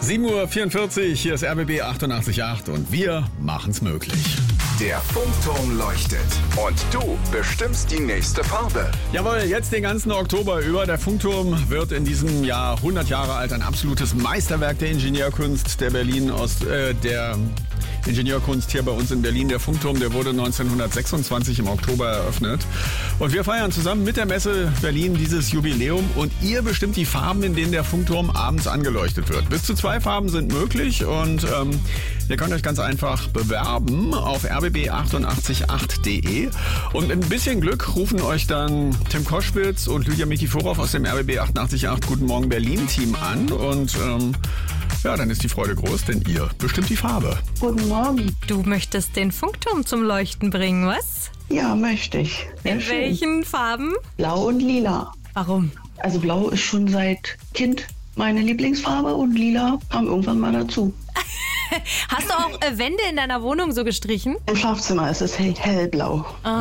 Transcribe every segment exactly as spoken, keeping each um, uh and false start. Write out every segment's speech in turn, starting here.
sieben Uhr vierundvierzig, hier ist R B B achtundachtzig Komma acht und wir machen's möglich. Der Funkturm leuchtet und du bestimmst die nächste Farbe. Jawohl, jetzt den ganzen Oktober über. Der Funkturm wird in diesem Jahr hundert Jahre alt. Ein absolutes Meisterwerk der Ingenieurkunst der Berlin aus äh, der Ingenieurkunst hier bei uns in Berlin. Der Funkturm, der wurde neunzehnhundertsechsundzwanzig im Oktober eröffnet. Und wir feiern zusammen mit der Messe Berlin dieses Jubiläum. Und ihr bestimmt die Farben, in denen der Funkturm abends angeleuchtet wird. Bis zu zwei Farben sind möglich und ähm, ihr könnt euch ganz einfach bewerben auf r b b achtundachtzig Komma acht punkt d e. Und mit ein bisschen Glück rufen euch dann Tim Koschwitz und Lydia Mikiforov aus dem R B B achtundachtzig Komma acht Guten Morgen Berlin Team an. Und ähm, ja, dann ist die Freude groß, denn ihr bestimmt die Farbe. Guten Morgen. Du möchtest den Funkturm zum Leuchten bringen, was? Ja, möchte ich. Sehr In schön. welchen Farben? Blau und lila. Warum? Also blau ist schon seit Kind meine Lieblingsfarbe und lila kam irgendwann mal dazu. Hast du auch äh, Wände in deiner Wohnung so gestrichen? Im Schlafzimmer ist es hell, hellblau.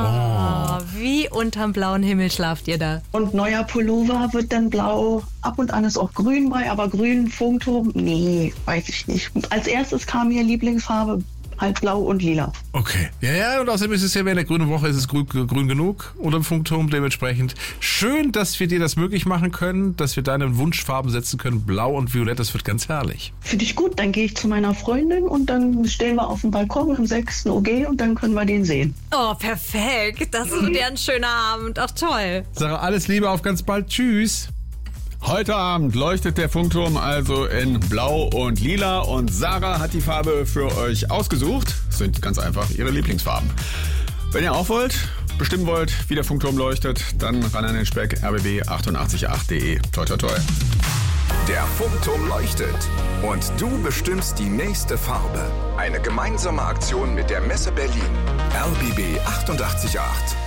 Oh, wie unterm blauen Himmel schlaft ihr da? Und neuer Pullover wird dann blau. Ab und an ist auch grün bei, aber grün, Funkturm, nee, weiß ich nicht. Und als erstes kam mir Lieblingsfarbe halt blau und lila. Okay. Ja, ja, und außerdem ist es ja während der grünen Woche ist es grün, grün genug unterm Funkturm dementsprechend. Schön, dass wir dir das möglich machen können, dass wir deine Wunschfarben setzen können. Blau und Violett, das wird ganz herrlich. Finde ich gut, dann gehe ich zu meiner Freundin und dann stehen wir auf dem Balkon im sechsten O G und dann können wir den sehen. Oh, perfekt. Das wird ja ein schöner Abend. Ach, toll. Sarah, alles Liebe, auf ganz bald. Tschüss. Heute Abend leuchtet der Funkturm also in Blau und Lila und Sarah hat die Farbe für euch ausgesucht. Das sind ganz einfach ihre Lieblingsfarben. Wenn ihr auch wollt, bestimmen wollt, wie der Funkturm leuchtet, dann ran an den Speck r b b achtundachtzig Komma acht punkt d e. Toi, toi, toi. Der Funkturm leuchtet und du bestimmst die nächste Farbe. Eine gemeinsame Aktion mit der Messe Berlin. R B B achtundachtzig Komma acht.